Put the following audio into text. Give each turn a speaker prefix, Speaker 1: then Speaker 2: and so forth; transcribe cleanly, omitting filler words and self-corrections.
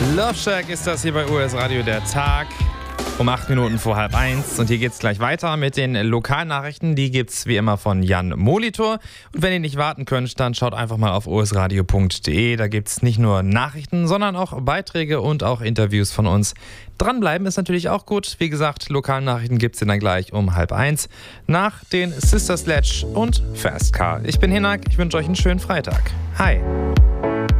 Speaker 1: Love Shack ist das hier bei US Radio, der Tag. Um 8 Minuten vor 12:30. Und hier geht's gleich weiter mit den Lokalnachrichten. Die gibt's wie immer von Jan Molitor. Und wenn ihr nicht warten könnt, dann schaut einfach mal auf usradio.de. Da gibt's nicht nur Nachrichten, sondern auch Beiträge und auch Interviews von uns. Dranbleiben ist natürlich auch gut. Wie gesagt, Lokalnachrichten gibt's dann gleich um 12:30 nach den Sister Sledge und Fast Car. Ich bin Hinak, ich wünsche euch einen schönen Freitag. Hi.